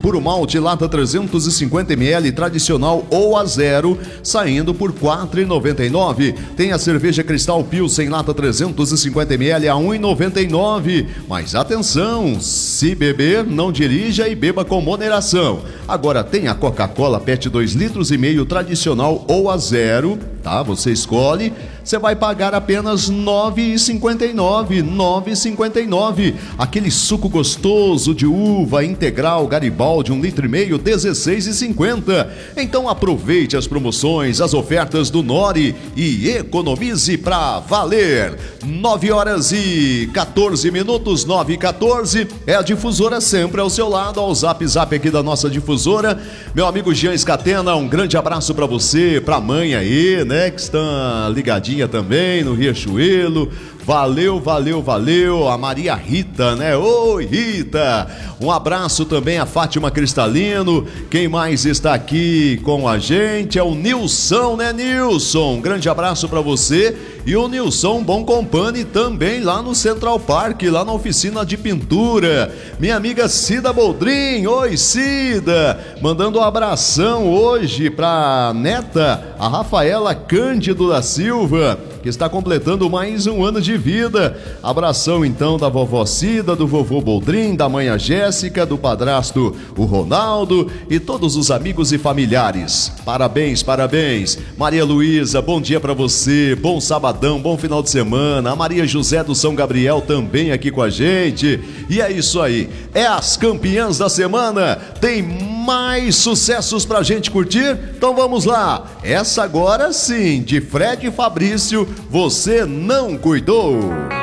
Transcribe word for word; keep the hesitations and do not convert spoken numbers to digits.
Puro malte lata trezentos e cinquenta mililitros tradicional ou a zero, saindo por quatro reais e noventa e nove centavos. Tem a cerveja Cristal Pilsen lata trezentos e cinquenta mililitros a um real e noventa e nove centavos. Mas atenção, se beber, não dirija e beba com moderação. Agora tem a Coca-Cola Pet dois litros e meio tradicional ou a zero, tá? Você escolhe. Você vai pagar apenas nove reais e cinquenta e nove centavos, nove reais e cinquenta e nove centavos. Aquele suco gostoso de uva integral Garibaldi, um litro e meio, dezesseis reais e cinquenta centavos. Então aproveite as promoções, as ofertas do Nori e economize pra valer. nove horas e quatorze minutos, nove e quatorze. É a Difusora sempre ao seu lado, ao zap zap aqui da nossa Difusora. Meu amigo Jean Escatena, um grande abraço pra você, pra mãe aí, né, que está ligadinha também no Riachuelo. Valeu, valeu, valeu. A Maria Rita, né? Oi, Rita. Um abraço também a Fátima Cristalino. Quem mais está aqui com a gente é o Nilson, né, Nilson? Um grande abraço para você. E o Nilson Bom Company também lá no Central Park, lá na oficina de pintura. Minha amiga Cida Boldrin. Oi, Cida. Mandando um abração hoje pra neta, a Rafaela Cândido da Silva, que está completando mais um ano de vida. Abração então da vovó Cida, do vovô Boldrin, da mãe a Jéssica, do padrasto o Ronaldo e todos os amigos e familiares. Parabéns, parabéns. Maria Luísa, bom dia pra você, bom sabadão, bom final de semana. A Maria José do São Gabriel também aqui com a gente. E é isso aí, é as campeãs da semana. Tem mais sucessos pra gente curtir? Então vamos lá. Essa agora sim, de Fred e Fabrício, Você Não Cuidou.